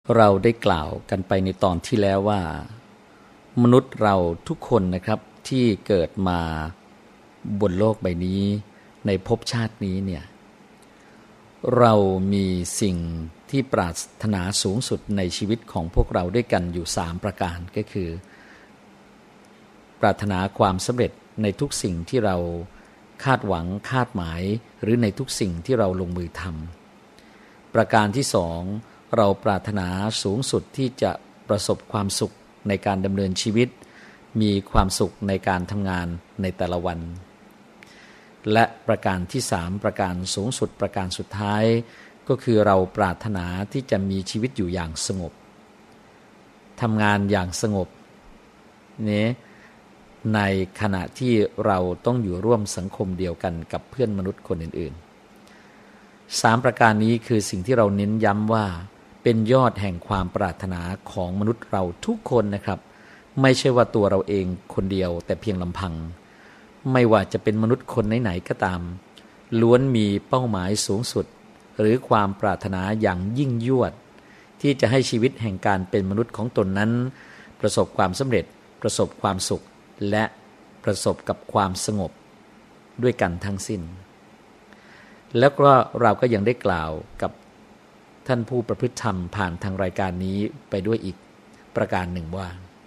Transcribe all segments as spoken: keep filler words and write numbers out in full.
เราได้กล่าวกันไปในตอนที่แล้วว่ามนุษย์เราทุกคนนะครับที่เกิดมาบนโลกใบนี้ในภพชาตินี้เนี่ยเรามีสิ่งที่ปรารถนาสูงสุดในชีวิตของพวกเราด้วยกันอยู่สามประการก็คือปรารถนาความสำเร็จในทุกสิ่งที่เราคาดหวังคาดหมายหรือในทุกสิ่งที่เราลงมือทำประการที่สองเราปรารถนาสูงสุดที่จะประสบความสุขในการดำเนินชีวิตมีความสุขในการทำงานในแต่ละวันและประการที่สามประการสูงสุดประการสุดท้ายก็คือเราปรารถนาที่จะมีชีวิตอยู่อย่างสงบทำงานอย่างสงบนี้ในขณะที่เราต้องอยู่ร่วมสังคมเดียวกันกับเพื่อนมนุษย์คนอื่นๆสามประการนี้คือสิ่งที่เราเน้นย้ำว่าเป็นยอดแห่งความปรารถนาของมนุษย์เราทุกคนนะครับไม่ใช่ว่าตัวเราเองคนเดียวแต่เพียงลำพังไม่ว่าจะเป็นมนุษย์คนไหนๆก็ตามล้วนมีเป้าหมายสูงสุดหรือความปรารถนาอย่างยิ่งยวดที่จะให้ชีวิตแห่งการเป็นมนุษย์ของตนนั้นประสบความสำเร็จประสบความสุขและประสบกับความสงบด้วยกันทั้งสิ้นแล้วก็เราก็ยังได้กล่าวกับท่านผู้ประพฤติธรรมผ่านทางรายการนี้ไปด้วยอีกประการหนึ่งว่า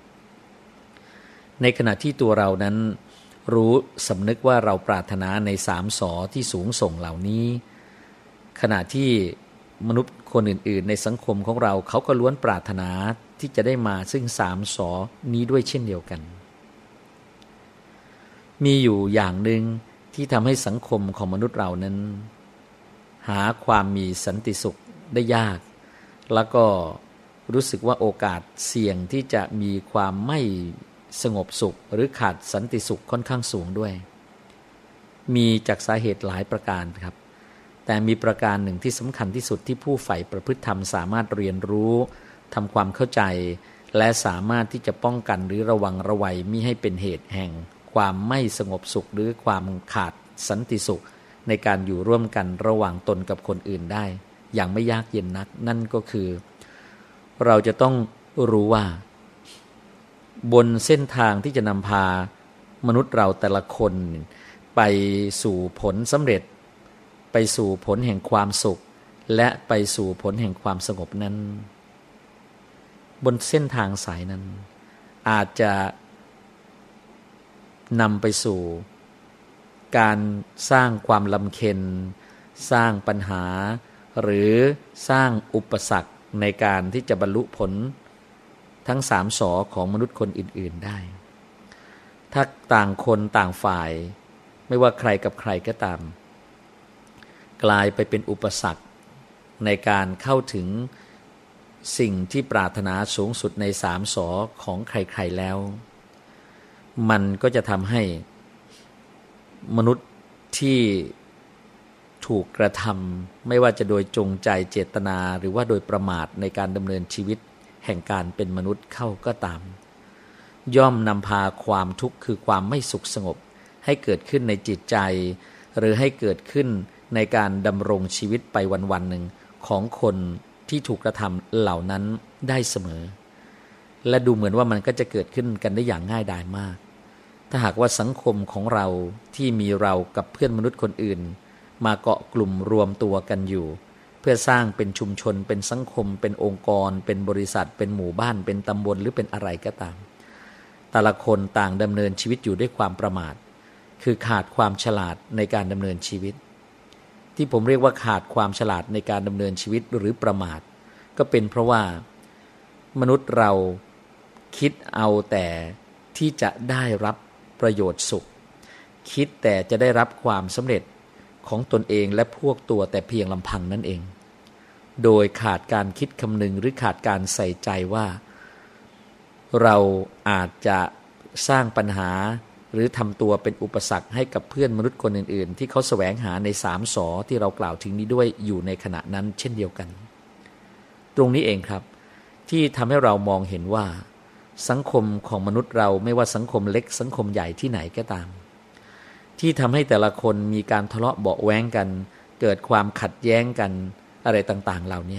ในขณะที่ตัวเรานั้นรู้สำนึกว่าเราปรารถนาในสามสอที่สูงส่งเหล่านี้ขณะที่มนุษย์คนอื่นๆในสังคมของเราเขาก็ล้วนปรารถนาที่จะได้มาซึ่งสามสอนี้ด้วยเช่นเดียวกันมีอยู่อย่างหนึ่งที่ทำให้สังคมของมนุษย์เรานั้นหาความมีสันติสุขได้ยากแล้วก็รู้สึกว่าโอกาสเสี่ยงที่จะมีความไม่สงบสุขหรือขาดสันติสุขค่อนข้างสูงด้วยมีจากสาเหตุหลายประการครับแต่มีประการหนึ่งที่สำคัญที่สุดที่ผู้ใฝ่ประพฤติธรรมสามารถเรียนรู้ทำความเข้าใจและสามารถที่จะป้องกันหรือระวังระวัยมิให้เป็นเหตุแห่งความไม่สงบสุขหรือความขาดสันติสุขในการอยู่ร่วมกันระหว่างตนกับคนอื่นได้อย่างไม่ยากเย็นนักนั่นก็คือเราจะต้องรู้ว่าบนเส้นทางที่จะนำพามนุษย์เราแต่ละคนไปสู่ผลสำเร็จไปสู่ผลแห่งความสุขและไปสู่ผลแห่งความสงบนั้นบนเส้นทางสายนั้นอาจจะนำไปสู่การสร้างความลำเค็ญสร้างปัญหาหรือสร้างอุปสรรคในการที่จะบรรลุผลทั้งสามสอของมนุษย์คนอื่นๆได้ถ้าต่างคนต่างฝ่ายไม่ว่าใครกับใครก็ตามกลายไปเป็นอุปสรรคในการเข้าถึงสิ่งที่ปรารถนาสูงสุดในสามสอของใครๆแล้วมันก็จะทำให้มนุษย์ที่ถูกกระทำไม่ว่าจะโดยจงใจเจตนาหรือว่าโดยประมาทในการดำเนินชีวิตแห่งการเป็นมนุษย์เข้าก็ตามย่อมนำพาความทุกข์คือความไม่สุขสงบให้เกิดขึ้นในจิตใจหรือให้เกิดขึ้นในการดำรงชีวิตไปวันๆหนึ่งของคนที่ถูกกระทำเหล่านั้นได้เสมอและดูเหมือนว่ามันก็จะเกิดขึ้นกันได้อย่างง่ายดายมากถ้าหากว่าสังคมของเราที่มีเรากับเพื่อนมนุษย์คนอื่นมาเกาะกลุ่มรวมตัวกันอยู่เพื่อสร้างเป็นชุมชนเป็นสังคมเป็นองค์กรเป็นบริษัทเป็นหมู่บ้านเป็นตำบลหรือเป็นอะไรก็ตามแต่ละคนต่างดำเนินชีวิตอยู่ด้วยความประมาทคือขาดความฉลาดในการดำเนินชีวิตที่ผมเรียกว่าขาดความฉลาดในการดำเนินชีวิตหรือประมาทก็เป็นเพราะว่ามนุษย์เราคิดเอาแต่ที่จะได้รับประโยชน์สุขคิดแต่จะได้รับความสำเร็จของตนเองและพวกตัวแต่เพียงลำพังนั่นเองโดยขาดการคิดคำนึงหรือขาดการใส่ใจว่าเราอาจจะสร้างปัญหาหรือทำตัวเป็นอุปสรรคให้กับเพื่อนมนุษย์คนอื่นๆที่เขาแสวงหาในสามสอที่เรากล่าวถึงนี้ด้วยอยู่ในขณะนั้นเช่นเดียวกันตรงนี้เองครับที่ทำให้เรามองเห็นว่าสังคมของมนุษย์เราไม่ว่าสังคมเล็กสังคมใหญ่ที่ไหนก็ตามที่ทำให้แต่ละคนมีการทะเลาะเบาะแว้งกันเกิดความขัดแย้งกันอะไรต่างๆเหล่านี้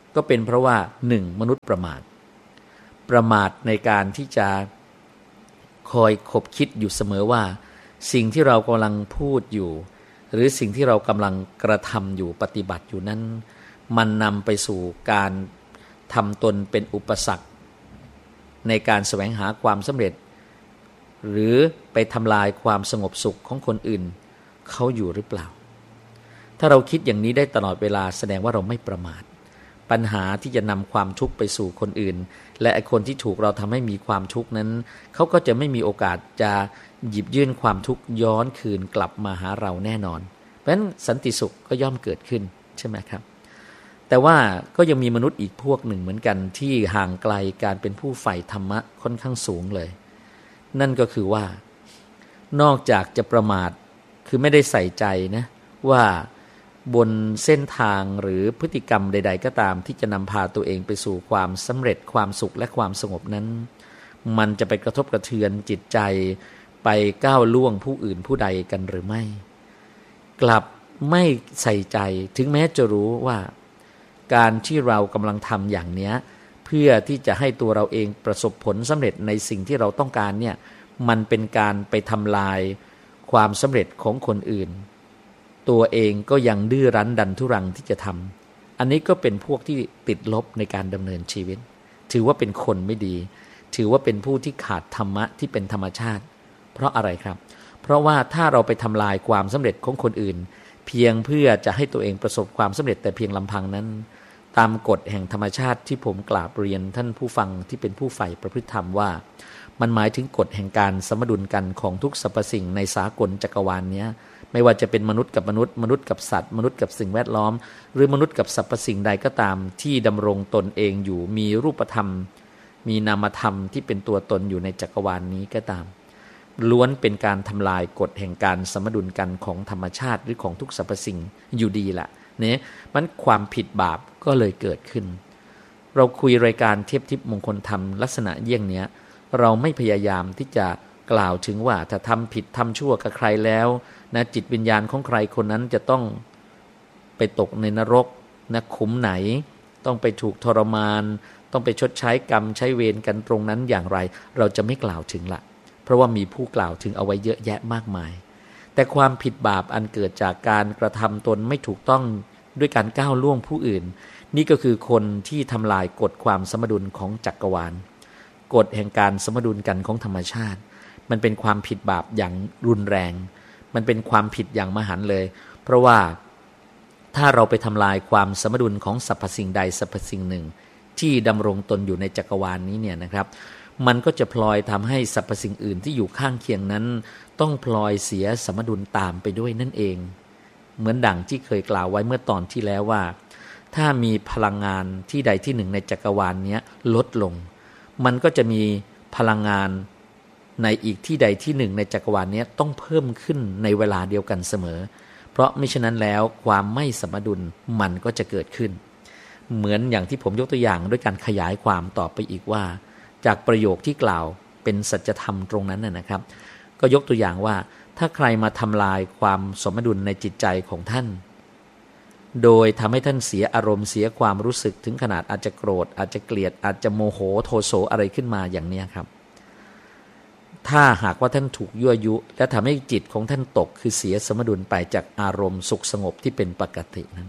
ก็เป็นเพราะว่าหนึ่งมนุษย์ประมาทประมาทในการที่จะคอยคบคิดอยู่เสมอว่าสิ่งที่เรากำลังพูดอยู่หรือสิ่งที่เรากำลังกระทำอยู่ปฏิบัติอยู่นั้นมันนำไปสู่การทำตนเป็นอุปสรรคในการแสวงหาความสำเร็จหรือไปทำลายความสงบสุขของคนอื่นเขาอยู่หรือเปล่าถ้าเราคิดอย่างนี้ได้ตลอดเวลาแสดงว่าเราไม่ประมาทปัญหาที่จะนำความทุกข์ไปสู่คนอื่นและไอ้คนที่ถูกเราทำให้มีความทุกข์นั้นเขาก็จะไม่มีโอกาสจะหยิบยื่นความทุกข์ย้อนคืนกลับมาหาเราแน่นอนเพราะฉะนั้นสันติสุขก็ย่อมเกิดขึ้นใช่ไหมครับแต่ว่าก็ยังมีมนุษย์อีกพวกหนึ่งเหมือนกันที่ห่างไกลการเป็นผู้ใฝ่ธรรมะค่อนข้างสูงเลยนั่นก็คือว่านอกจากจะประมาทคือไม่ได้ใส่ใจนะว่าบนเส้นทางหรือพฤติกรรมใดๆก็ตามที่จะนำพาตัวเองไปสู่ความสำเร็จความสุขและความสงบนั้นมันจะไปกระทบกระเทือนจิตใจไปก้าวล่วงผู้อื่นผู้ใดกันหรือไม่กลับไม่ใส่ใจถึงแม้จะรู้ว่าการที่เรากำลังทำอย่างนี้เพื่อที่จะให้ตัวเราเองประสบผลสำเร็จในสิ่งที่เราต้องการเนี่ยมันเป็นการไปทำลายความสำเร็จของคนอื่นตัวเองก็ยังดื้อรั้นดันทุรังที่จะทำอันนี้ก็เป็นพวกที่ติดลบในการดำเนินชีวิตถือว่าเป็นคนไม่ดีถือว่าเป็นผู้ที่ขาดธรรมะที่เป็นธรรมชาติเพราะอะไรครับเพราะว่าถ้าเราไปทำลายความสำเร็จของคนอื่นเพียงเพื่อจะให้ตัวเองประสบความสำเร็จแต่เพียงลำพังนั้นตามกฎแห่งธรรมชาติที่ผมกราบเรียนท่านผู้ฟังที่เป็นผู้ใฝ่ประพฤติธรรมว่ามันหมายถึงกฎแห่งการสมดุลกันของทุกสรรพสิ่งในสากลจักรวาลนี้ไม่ว่าจะเป็นมนุษย์กับมนุษย์มนุษย์กับสัตว์มนุษย์กับสิ่งแวดล้อมหรือมนุษย์กับสรรพสิ่งใดก็ตามที่ดำรงตนเองอยู่มีรูปธรรมมีนามธรรมที่เป็นตัวตนอยู่ในจักรวาลนี้ก็ตามล้วนเป็นการทำลายกฎแห่งการสมดุลกันของธรรมชาติหรือของทุกสรรพสิ่งอยู่ดีละเนี่ยมันความผิดบาปก็เลยเกิดขึ้นเราคุยรายการเทพทิพย์มงคลธรรมลักษณะเยี่ยงนี้เราไม่พยายามที่จะกล่าวถึงว่าถ้าทำผิดทำชั่วกับใครแล้วนะจิตวิญญาณของใครคนนั้นจะต้องไปตกในนรกนะขุมไหนต้องไปถูกทรมานต้องไปชดใช้กรรมใช้เวรกันตรงนั้นอย่างไรเราจะไม่กล่าวถึงละเพราะว่ามีผู้กล่าวถึงเอาไว้เยอะแยะมากมายแต่ความผิดบาปอันเกิดจากการกระทำตนไม่ถูกต้องด้วยการก้าวล่วงผู้อื่นนี่ก็คือคนที่ทำลายกฎความสมดุลของจักรวาลกฎแห่งการสมดุลกันของธรรมชาติมันเป็นความผิดบาปอย่างรุนแรงมันเป็นความผิดอย่างมหันต์เลยเพราะว่าถ้าเราไปทำลายความสมดุลของสรรพสิ่งใดสรรพสิ่งหนึ่งที่ดำรงตนอยู่ในจักรวาลนี้เนี่ยนะครับมันก็จะพลอยทำให้สรรพสิ่งอื่นที่อยู่ข้างเคียงนั้นต้องพลอยเสียสมดุลตามไปด้วยนั่นเองเหมือนดั่งที่เคยกล่าวไว้เมื่อตอนที่แล้วว่าถ้ามีพลังงานที่ใดที่หนึ่งในจักรวาลนี้ลดลงมันก็จะมีพลังงานในอีกที่ใดที่หนึ่งในจักรวาลนี้ต้องเพิ่มขึ้นในเวลาเดียวกันเสมอเพราะมิฉะนั้นแล้วความไม่สมดุลมันก็จะเกิดขึ้นเหมือนอย่างที่ผมยกตัวอย่างด้วยการขยายความต่อไปอีกว่าจากประโยคที่กล่าวเป็นสัจธรรมตรงนั้นนะครับก็ยกตัวอย่างว่าถ้าใครมาทำลายความสมดุลในจิตใจของท่านโดยทำให้ท่านเสียอารมณ์เสียความรู้สึกถึงขนาดอาจจะโกรธอาจจะเกลียดอาจจะโมโหโทโสอะไรขึ้นมาอย่างนี้ครับถ้าหากว่าท่านถูกยั่วยุและทำให้จิตของท่านตกคือเสียสมดุลไปจากอารมณ์สุขสงบที่เป็นปกตินั้น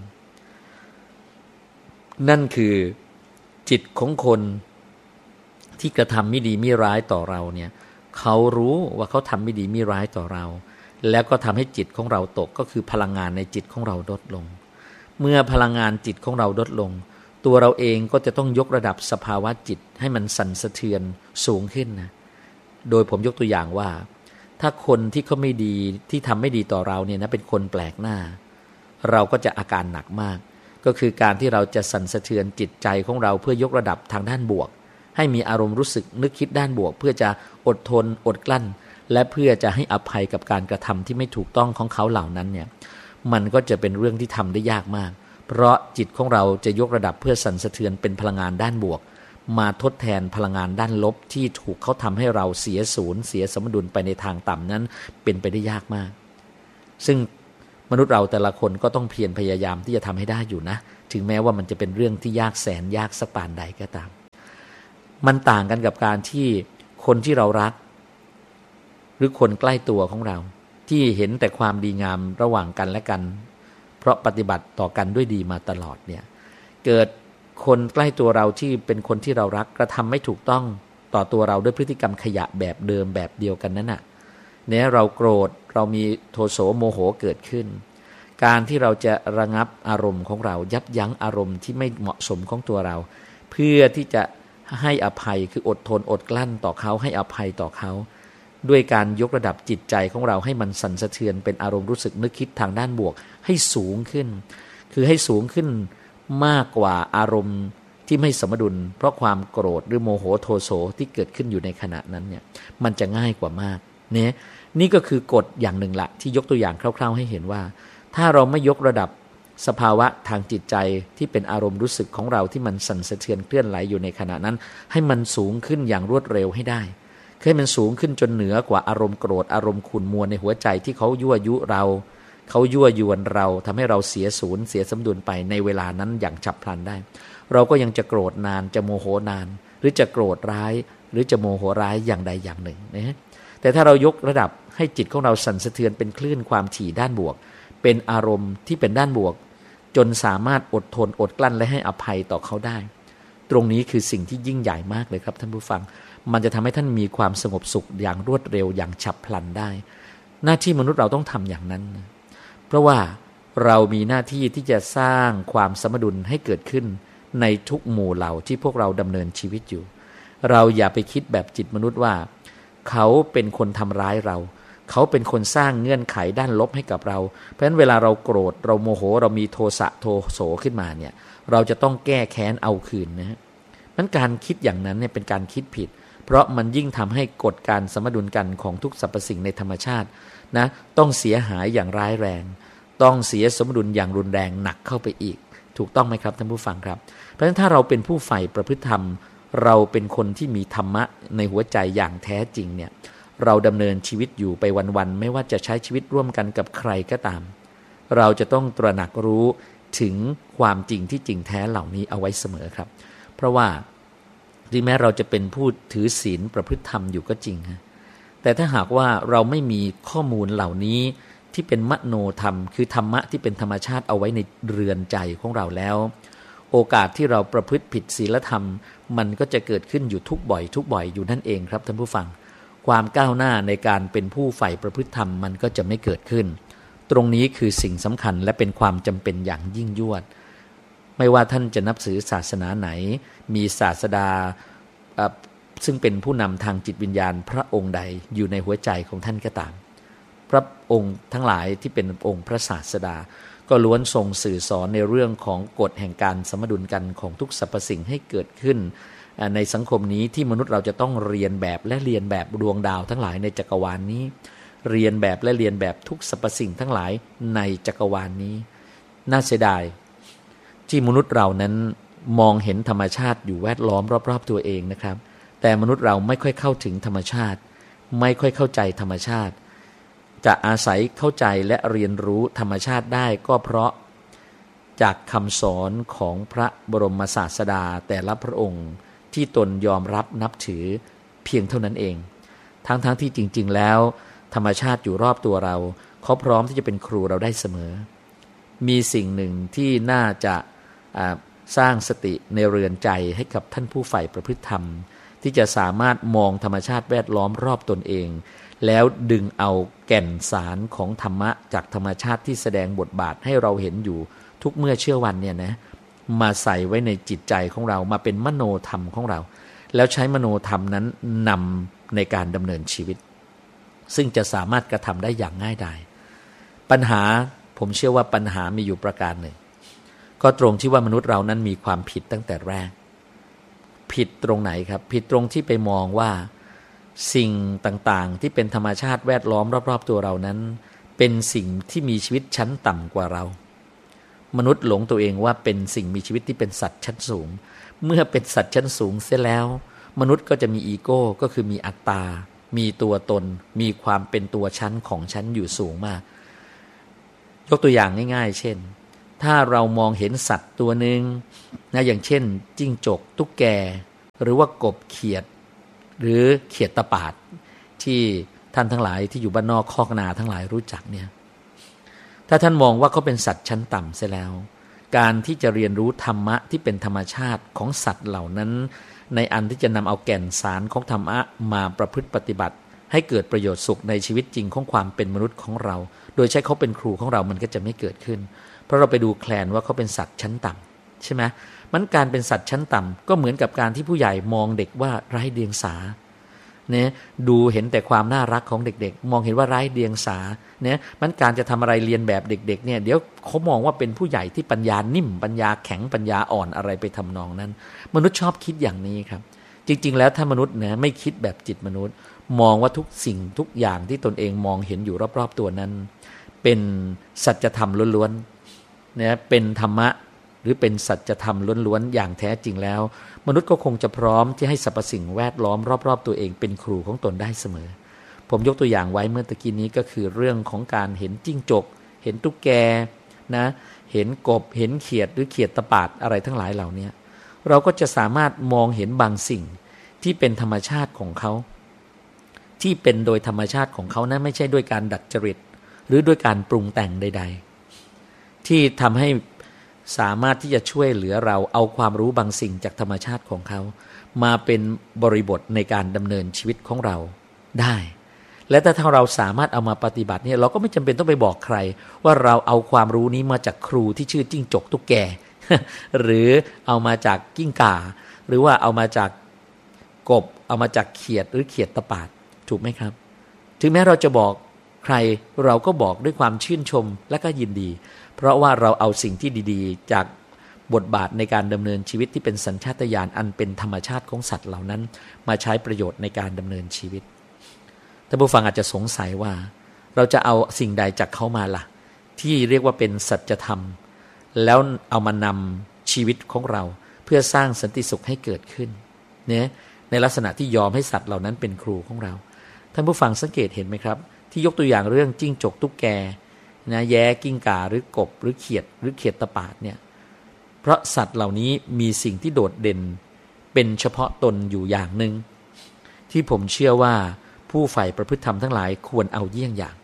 นั่นคือจิตของคนที่กระทำไม่ดีไม่ร้ายต่อเราเนี่ยเขารู้ว่าเขาทำไม่ดีไม่ร้ายต่อเราแล้วก็ทำให้จิตของเราตกก็คือพลังงานในจิตของเราลดลงเมื่อพลังงานจิตของเราลดลงตัวเราเองก็จะต้องยกระดับสภาวะจิตให้มันสั่นสะเทือนสูงขึ้นนะโดยผมยกตัวอย่างว่าถ้าคนที่เขาไม่ดีที่ทำไม่ดีต่อเราเนี่ยนะเป็นคนแปลกหน้าเราก็จะอาการหนักมากก็คือการที่เราจะสั่นสะเทือนจิตใจของเราเพื่อยกระดับทางด้านบวกให้มีอารมณ์รู้สึกนึกคิดด้านบวกเพื่อจะอดทนอดกลั้นและเพื่อจะให้อภัยกับการกระทำที่ไม่ถูกต้องของเขาเหล่านั้นเนี่ยมันก็จะเป็นเรื่องที่ทำได้ยากมากเพราะจิตของเราจะยกระดับเพื่อสั่นสะเทือนเป็นพลังงานด้านบวกมาทดแทนพลังงานด้านลบที่ถูกเขาทำให้เราเสียศูนย์เสียสมดุลไปในทางต่ำนั้นเป็นไปได้ยากมากซึ่งมนุษย์เราแต่ละคนก็ต้องเพียรพยายามที่จะทำให้ได้อยู่นะถึงแม้ว่ามันจะเป็นเรื่องที่ยากแสนยากสักปานใดก็ตามมันต่างกันกับการที่คนที่เรารักหรือคนใกล้ตัวของเราที่เห็นแต่ความดีงามระหว่างกันและกันเพราะปฏิบัติต่อกันด้วยดีมาตลอดเนี่ยเกิดคนใกล้ตัวเราที่เป็นคนที่เรารักกระทำไม่ถูกต้องต่อตัวเราด้วยพฤติกรรมขยะแบบเดิมแบบเดียวกันนั้นน่ะเนี่ยเราโกรธเรามีโทโสโมโหเกิดขึ้นการที่เราจะระงับอารมณ์ของเรายับยั้งอารมณ์ที่ไม่เหมาะสมของตัวเราเพื่อที่จะให้อภัยคืออดทนอดกลั้นต่อเขาให้อภัยต่อเขาด้วยการยกระดับจิตใจของเราให้มันสั่นสะเทือนเป็นอารมณ์รู้สึกนึกคิดทางด้านบวกให้สูงขึ้นคือให้สูงขึ้นมากกว่าอารมณ์ที่ไม่สมดุลเพราะความโกรธหรือโมโหโทโสที่เกิดขึ้นอยู่ในขณะนั้นเนี่ยมันจะง่ายกว่ามากเนี่ยนี่ก็คือกฎอย่างหนึ่งละที่ยกตัวอย่างคร่าวๆให้เห็นว่าถ้าเราไม่ยกระดับสภาวะทางจิตใจที่เป็นอารมณ์รู้สึกของเราที่มันสั่นสะเทือนเคลื่อนไหวอยู่ในขณะนั้นให้มันสูงขึ้นอย่างรวดเร็วให้ได้ให้มันสูงขึ้นจนเหนือกว่าอารมณ์โกรธอารมณ์ขุ่นมัวในหัวใจที่เขายั่วยุเราเขายั่วยวนเราทำให้เราเสียศูนย์เสียสมดุลไปในเวลานั้นอย่างฉับพลันได้เราก็ยังจะโกรธนานจะโมโหนานหรือจะโกรธร้ายหรือจะโมโหร้ายอย่างใดอย่างหนึ่งนะแต่ถ้าเรายกระดับให้จิตของเราสั่นสะเทือนเป็นคลื่นความถี่ด้านบวกเป็นอารมณ์ที่เป็นด้านบวกจนสามารถอดทนอดกลั้นและให้อภัยต่อเขาได้ตรงนี้คือสิ่งที่ยิ่งใหญ่มากเลยครับท่านผู้ฟังมันจะทำให้ท่านมีความสงบสุขอย่างรวดเร็วอย่างฉับพลันได้หน้าที่มนุษย์เราต้องทำอย่างนั้นเพราะว่าเรามีหน้าที่ที่จะสร้างความสมดุลให้เกิดขึ้นในทุกหมู่เหล่าที่พวกเราดำเนินชีวิตอยู่เราอย่าไปคิดแบบจิตมนุษย์ว่าเขาเป็นคนทำร้ายเราเขาเป็นคนสร้างเงื่อนไขด้านลบให้กับเราเพราะฉะนั้นเวลาเราโกรธเราโมโหเรามีโทสะโทโสขึ้นมาเนี่ยเราจะต้องแก้แค้นเอาคืนนะฮะนั้นการคิดอย่างนั้นเนี่ยเป็นการคิดผิดเพราะมันยิ่งทำให้กฎการสมดุลกันของทุกสรรพสิ่งในธรรมชาตินะต้องเสียหายอย่างร้ายแรงต้องเสียสมดุลอย่างรุนแรงหนักเข้าไปอีกถูกต้องไหมครับท่านผู้ฟังครับเพราะฉะนั้นถ้าเราเป็นผู้ใฝ่ประพฤติธรรมเราเป็นคนที่มีธรรมะในหัวใจอย่างแท้จริงเนี่ยเราดำเนินชีวิตอยู่ไปวันๆไม่ว่าจะใช้ชีวิตร่วมกันกับใครก็ตามเราจะต้องตระหนักรู้ถึงความจริงที่จริงแท้เหล่านี้เอาไว้เสมอครับเพราะว่าถึงแม้เราจะเป็นผู้ถือศีลประพฤติธรรมอยู่ก็จริงฮะแต่ถ้าหากว่าเราไม่มีข้อมูลเหล่านี้ที่เป็นมโนธรรมคือธรรมะที่เป็นธรรมชาติเอาไว้ในเรือนใจของเราแล้วโอกาสที่เราประพฤติผิดศีลธรรมมันก็จะเกิดขึ้นอยู่ทุกบ่อยทุกบ่อยอยู่นั่นเองครับท่านผู้ฟังความก้าวหน้าในการเป็นผู้ใฝ่ประพฤติธรรมมันก็จะไม่เกิดขึ้นตรงนี้คือสิ่งสำคัญและเป็นความจำเป็นอย่างยิ่งยวดไม่ว่าท่านจะนับถือศาสนาไหนมีศาสดาซึ่งเป็นผู้นำทางจิตวิญญาณพระองค์ใดอยู่ในหัวใจของท่านก็ตามพระองค์ทั้งหลายที่เป็นองค์พระศาสดาก็ล้วนทรงสื่อสอนในเรื่องของกฎแห่งการสมดุลกันของทุกสรรพสิ่งให้เกิดขึ้นในสังคมนี้ที่มนุษย์เราจะต้องเรียนแบบและเรียนแบบดวงดาวทั้งหลายในจักรวาลนี้เรียนแบบและเรียนแบบทุกสรรพสิ่งทั้งหลายในจักรวาลนี้น่าเสียดายที่มนุษย์เรานั้นมองเห็นธรรมชาติอยู่แวดล้อมรอบๆตัวเองนะครับแต่มนุษย์เราไม่ค่อยเข้าถึงธรรมชาติไม่ค่อยเข้าใจธรรมชาติจะอาศัยเข้าใจและเรียนรู้ธรรมชาติได้ก็เพราะจากคำสอนของพระบรมศาสดาแต่ละพระองค์ที่ตนยอมรับนับถือเพียงเท่านั้นเองทั้งๆ ท, ที่จริงๆแล้วธรรมชาติอยู่รอบตัวเราเขาพร้อมที่จะเป็นครูเราได้เสมอมีสิ่งหนึ่งที่น่าจะสร้างสติในเรือนใจให้กับท่านผู้ใฝ่ประพฤติธรรมที่จะสามารถมองธรรมชาติแวดล้อมรอบตนเองแล้วดึงเอาแก่นสารของธรรมะจากธรรมชาติที่แสดงบทบาทให้เราเห็นอยู่ทุกเมื่อเชื่อวันเนี่ยนะมาใส่ไว้ในจิตใจของเรามาเป็นมโนธรรมของเราแล้วใช้มโนธรรมนั้นนำในการดำเนินชีวิตซึ่งจะสามารถกระทำได้อย่างง่ายดายปัญหาผมเชื่อว่าปัญหามีอยู่ประการหนึ่งก็ตรงที่ว่ามนุษย์เรานั้นมีความผิดตั้งแต่แรกผิดตรงไหนครับผิดตรงที่ไปมองว่าสิ่งต่างๆที่เป็นธรรมชาติแวดล้อมรอบๆตัวเรานั้นเป็นสิ่งที่มีชีวิตชั้นต่ำกว่าเรามนุษย์หลงตัวเองว่าเป็นสิ่งมีชีวิตที่เป็นสัตว์ชั้นสูงเมื่อเป็นสัตว์ชั้นสูงเสียแล้วมนุษย์ก็จะมีอีโก้ก็คือมีอัตตามีตัวตนมีความเป็นตัวชั้นของชั้นอยู่สูงมากยกตัวอย่างง่ายๆเช่นถ้าเรามองเห็นสัตว์ตัวหนึ่งนะอย่างเช่นจิ้งจกตุ๊กแกหรือว่ากบเขียดหรือเขียดตะปาดที่ท่านทั้งหลายที่อยู่บ้านนอกคอกนาทั้งหลายรู้จักเนี่ยถ้าท่านมองว่าเขาเป็นสัตว์ชั้นต่ำเสียแล้วการที่จะเรียนรู้ธรรมะที่เป็นธรรมชาติของสัตว์เหล่านั้นในอันที่จะนำเอาแก่นสารของธรรมะมาประพฤติปฏิบัติให้เกิดประโยชน์สุขในชีวิตจริงของความเป็นมนุษย์ของเราโดยใช้เขาเป็นครูของเรามันก็จะไม่เกิดขึ้นเพราะเราไปดูแคลนว่าเขาเป็นสัตว์ชั้นต่ำใช่ไหมมันการเป็นสัตว์ชั้นต่ำก็เหมือนกับการที่ผู้ใหญ่มองเด็กว่าไร้เดียงสาเนี่ยดูเห็นแต่ความน่ารักของเด็กๆมองเห็นว่าไร้เดียงสาเนี่ยมันการจะทำอะไรเรียนแบบเด็กๆเนี่ยเดี๋ยวเขามองว่าเป็นผู้ใหญ่ที่ปัญญานิ่มปัญญาแข็งปัญญาอ่อนอะไรไปทำนองนั้นมนุษย์ชอบคิดอย่างนี้ครับจริงๆแล้วถ้ามนุษย์เนี่ยไม่คิดแบบจิตมนุษย์มองว่าทุกสิ่งทุกอย่างที่ตนเองมองเห็นอยู่รอบๆตัวนั้นเป็นสัจธรรมล้วนๆเนี่ยเป็นธรรมะหรือเป็นสัจธรรมล้วนๆอย่างแท้จริงแล้วมนุษย์ก็คงจะพร้อมที่ให้สรรพสิ่งแวดล้อมรอบๆตัวเองเป็นครูของตนได้เสมอผมยกตัวอย่างไว้เมื่อตะกี้นี้ก็คือเรื่องของการเห็นจิ้งจกเห็นตุ๊กแกนะเห็นกบเห็นเขียดหรือเขียดตะปาดอะไรทั้งหลายเหล่านี้เราก็จะสามารถมองเห็นบางสิ่งที่เป็นธรรมชาติของเขาที่เป็นโดยธรรมชาติของเขานะไม่ใช่ด้วยการดัดจริตหรือด้วยการปรุงแต่งใดๆที่ทำให้สามารถที่จะช่วยเหลือเราเอาความรู้บางสิ่งจากธรรมชาติของเขามาเป็นบริบทในการดำเนินชีวิตของเราได้และถ้าเราสามารถเอามาปฏิบัติเนี่ยเราก็ไม่จำเป็นต้องไปบอกใครว่าเราเอาความรู้นี้มาจากครูที่ชื่อจิ้งจกตุ๊กแก หรือเอามาจากกิ้งก่าหรือว่าเอามาจากกบเอามาจากเขียดหรือเขียดตะปาดถูกไหมครับถึงแม้เราจะบอกใครเราก็บอกด้วยความชื่นชมและก็ยินดีเพราะว่าเราเอาสิ่งที่ดีๆจากบทบาทในการดำเนินชีวิตที่เป็นสัญชาตญาณอันเป็นธรรมชาติของสัตว์เหล่านั้นมาใช้ประโยชน์ในการดำเนินชีวิตท่านผู้ฟังอาจจะสงสัยว่าเราจะเอาสิ่งใดจากเขามาล่ะที่เรียกว่าเป็นสัจธรรมแล้วเอามานำชีวิตของเราเพื่อสร้างสันติสุขให้เกิดขึ้นเนี่ยในลักษณะที่ยอมให้สัตว์เหล่านั้นเป็นครูของเราท่านผู้ฟังสังเกตเห็นไหมครับที่ยกตัวอย่างเรื่องจิ้งจกตุ๊กแกนะแย้กิ้งก่าหรือกบหรือเขียดหรือเขียดตะปาดเนี่ยเพราะสัตว์เหล่านี้มีสิ่งที่โดดเด่นเป็นเฉพาะตนอยู่อย่างหนึ่งที่ผมเชื่อว่าผู้ใฝ่ประพฤติธรรมทั้งหลายควรเอาเยี่ยงอย่าง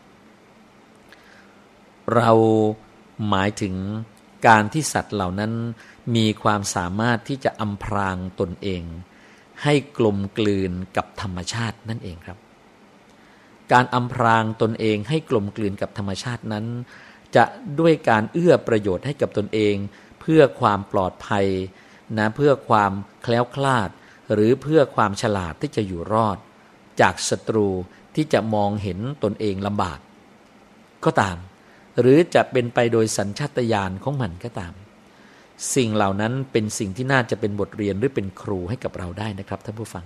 เราหมายถึงการที่สัตว์เหล่านั้นมีความสามารถที่จะอำพรางตนเองให้กลมกลืนกับธรรมชาตินั่นเองครับการอำพรางตนเองให้กลมกลืนกับธรรมชาตินั้นจะด้วยการเอื้อประโยชน์ให้กับตนเองเพื่อความปลอดภัยนะเพื่อความแคล้วคลาดหรือเพื่อความฉลาดที่จะอยู่รอดจากศัตรูที่จะมองเห็นตนเองลำบากก็ตามหรือจะเป็นไปโดยสัญชาตญาณของมันก็ตามสิ่งเหล่านั้นเป็นสิ่งที่น่าจะเป็นบทเรียนหรือเป็นครูให้กับเราได้นะครับท่านผู้ฟัง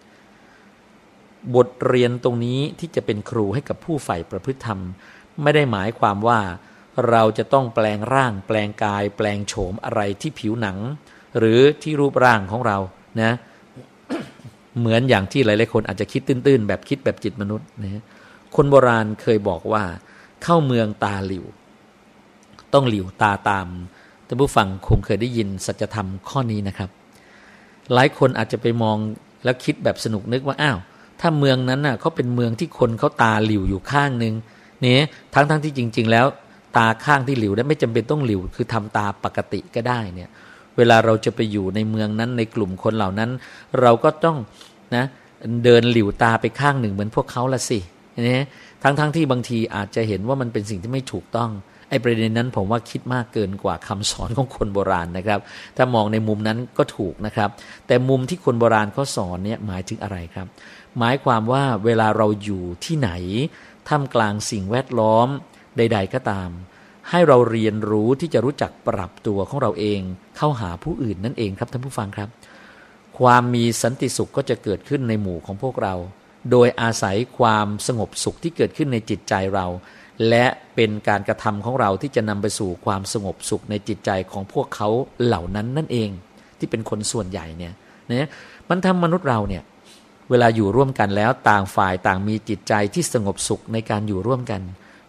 บทเรียนตรงนี้ที่จะเป็นครูให้กับผู้ใฝ่ประพฤติธรรมไม่ได้หมายความว่าเราจะต้องแปลงร่างแปลงกายแปลงโฉมอะไรที่ผิวหนังหรือที่รูปร่างของเรานะ เหมือนอย่างที่หลายๆคนอาจจะคิดตื้นๆแบบคิดแบบจิตมนุษย์นะคนโบราณเคยบอกว่าเข้าเมืองตาหลิวต้องหลิวตาตามท่านผู้ฟังคงเคยได้ยินสัจธรรมข้อนี้นะครับหลายคนอาจจะไปมองแล้วคิดแบบสนุกนึกว่าอ้าวถ้าเมืองนั้นน่ะเขาเป็นเมืองที่คนเขาตาหลิวอยู่ข้างนึงนี่ทั้งๆ ท, ที่จริงๆแล้วตาข้างที่หลิวนั้นไม่จำเป็นต้องหลิวคือทำตาปกติก็ได้เนี่ยเวลาเราจะไปอยู่ในเมืองนั้นในกลุ่มคนเหล่านั้นเราก็ต้องนะเดินหลิวตาไปข้างหนึ่งเหมือนพวกเขาละสินี่ทั้งๆ ท, ที่บางทีอาจจะเห็นว่ามันเป็นสิ่งที่ไม่ถูกต้องไอ้ประเด็นนั้นผมว่าคิดมากเกินกว่าคำสอนของคนโบราณนะครับถ้ามองในมุมนั้นก็ถูกนะครับแต่มุมที่คนโบราณเขาสอนเนี่ยหมายถึงอะไรครับหมายความว่าเวลาเราอยู่ที่ไหนท่ามกลางสิ่งแวดล้อมใดๆก็ตามให้เราเรียนรู้ที่จะรู้จักปรับตัวของเราเองเข้าหาผู้อื่นนั่นเองครับท่านผู้ฟังครับความมีสันติสุขก็จะเกิดขึ้นในหมู่ของพวกเราโดยอาศัยความสงบสุขที่เกิดขึ้นในจิตใจเราและเป็นการกระทำของเราที่จะนำไปสู่ความสงบสุขในจิตใจของพวกเขาเหล่านั้นนั่นเองที่เป็นคนส่วนใหญ่เนี่ยนะมันทำมนุษย์เราเนี่ยเวลาอยู่ร่วมกันแล้วต่างฝ่ายต่างมีจิตใจที่สงบสุขในการอยู่ร่วมกัน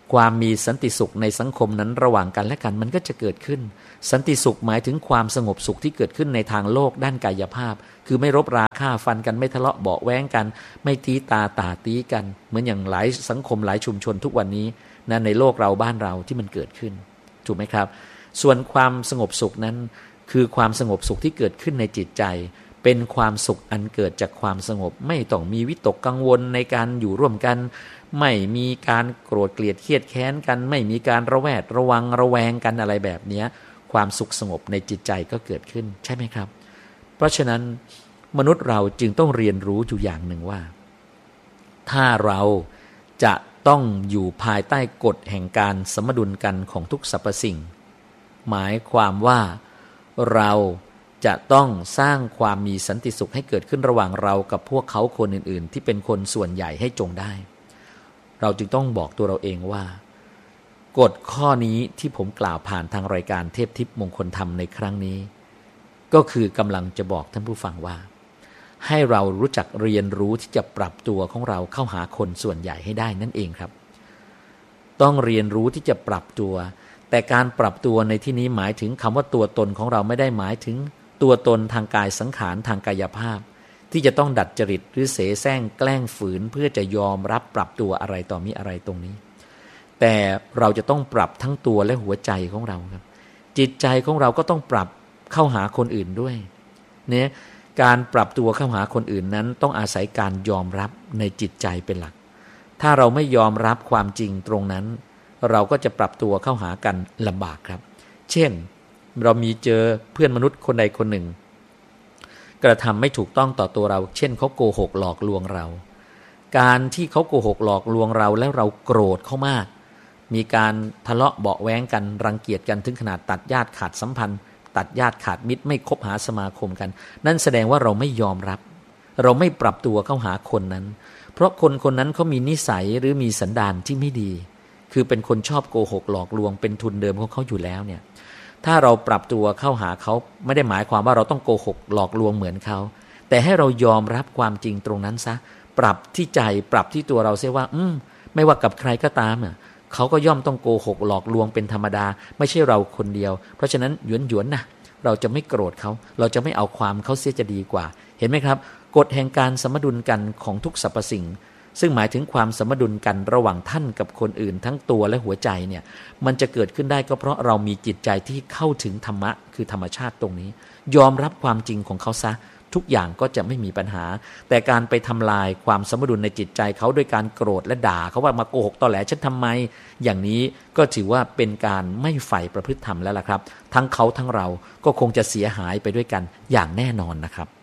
ความมีสันติสุขในสังคมนั้นระหว่างกันและกันมันก็จะเกิดขึ้นสันติสุขหมายถึงความสงบสุขที่เกิดขึ้นในทางโลกด้านกายภาพคือไม่รบราฆ่าฟันกันไม่ทะเลาะเบาะแว้งกันไม่ตีตาตาตีกันเหมือนอย่างหลายสังคมหลายชุมชนทุกวันนี้นะในโลกเราบ้านเราที่มันเกิดขึ้นถูกไหมครับส่วนความสงบสุขนั้นคือความสงบสุขที่เกิดขึ้นในจิตใจเป็นความสุขอันเกิดจากความสงบไม่ต้องมีวิตกกังวลในการอยู่ร่วมกันไม่มีการโกรธเกลียดเครียดแค้นกันไม่มีการระแวดระวังระแวงกันอะไรแบบนี้ความสุขสงบในจิตใจก็เกิดขึ้นใช่ไหมครับเพราะฉะนั้นมนุษย์เราจึงต้องเรียนรู้อยู่อย่างหนึ่งว่าถ้าเราจะต้องอยู่ภายใต้กฎแห่งการสมดุลกันของทุกสรรพสิ่งหมายความว่าเราจะต้องสร้างความมีสันติสุขให้เกิดขึ้นระหว่างเรากับพวกเขาคนอื่นๆที่เป็นคนส่วนใหญ่ให้จงได้เราจึงต้องบอกตัวเราเองว่ากฎข้อนี้ที่ผมกล่าวผ่านทางรายการเทพทิพย์มงคลธรรมในครั้งนี้ก็คือกำลังจะบอกท่านผู้ฟังว่าให้เรารู้จักเรียนรู้ที่จะปรับตัวของเราเข้าหาคนส่วนใหญ่ให้ได้นั่นเองครับต้องเรียนรู้ที่จะปรับตัวแต่การปรับตัวในที่นี้หมายถึงคำว่าตัวตนของเราไม่ได้หมายถึงตัวตนทางกายสังขารทางกายภาพที่จะต้องดัดจริตหรือเสแสร้งแกล้งฝืนเพื่อจะยอมรับปรับตัวอะไรต่อมีอะไรตรงนี้แต่เราจะต้องปรับทั้งตัวและหัวใจของเราครับจิตใจของเราก็ต้องปรับเข้าหาคนอื่นด้วยเนี่ยการปรับตัวเข้าหาคนอื่นนั้นต้องอาศัยการยอมรับในจิตใจเป็นหลักถ้าเราไม่ยอมรับความจริงตรงนั้นเราก็จะปรับตัวเข้าหากันลำบากครับเช่นเรามีเจอเพื่อนมนุษย์คนใดคนหนึ่งกระทำไม่ถูกต้องต่อตัวเราเช่นเขาโกหกหลอกลวงเราการที่เขาโกหกหลอกลวงเราแล้วเราโกรธเขามากมีการทะเลาะเบาะแว้งกันรังเกียจกันถึงขนาดตัดญาติขาดสัมพันธ์ตัดญาติขาดมิตรไม่คบหาสมาคมกันนั่นแสดงว่าเราไม่ยอมรับเราไม่ปรับตัวเข้าหาคนนั้นเพราะคนคนนั้นเขามีนิสัยหรือมีสันดานที่ไม่ดีคือเป็นคนชอบโกหกหลอกลวงเป็นทุนเดิมของเขาอยู่แล้วเนี่ยถ้าเราปรับตัวเข้าหาเขาไม่ได้หมายความว่าเราต้องโกหกหลอกลวงเหมือนเขาแต่ให้เรายอมรับความจริงตรงนั้นซะปรับที่ใจปรับที่ตัวเราเสียว่าอืมไม่ว่ากับใครก็ตามอ่ะเขาก็ย่อมต้องโกหกหลอกลวงเป็นธรรมดาไม่ใช่เราคนเดียวเพราะฉะนั้นหยวนหยวนนะเราจะไม่โกรธเขาเราจะไม่เอาความเขาเสียจะดีกว่าเห็นไหมครับกฎแห่งการสมดุลกันของทุกสรรพสิ่งซึ่งหมายถึงความสมดุลกันระหว่างท่านกับคนอื่นทั้งตัวและหัวใจเนี่ยมันจะเกิดขึ้นได้ก็เพราะเรามีจิตใจที่เข้าถึงธรรมะคือธรรมชาติตรงนี้ยอมรับความจริงของเขาซะทุกอย่างก็จะไม่มีปัญหาแต่การไปทำลายความสมดุลในจิตใจเขาด้วยการโกรธและด่าเขาว่ามาโกหกตอแหลฉันทำไมอย่างนี้ก็ถือว่าเป็นการไม่ใฝ่ประพฤติธรรมแล้วล่ะครับทั้งเขาทั้งเราก็คงจะเสียหายไปด้วยกันอย่างแน่นอนนะครับ